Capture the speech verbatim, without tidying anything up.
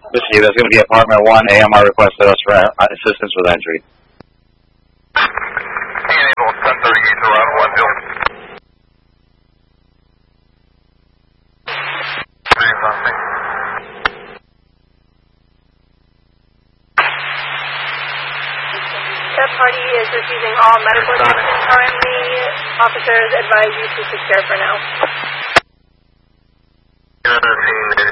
Whiskey, that's going to be apartment one. A M R requested us for assistance with entry. Enable ten thirty-eight around one bill. That party is refusing all medical attention currently. Officers advise you to secure for now.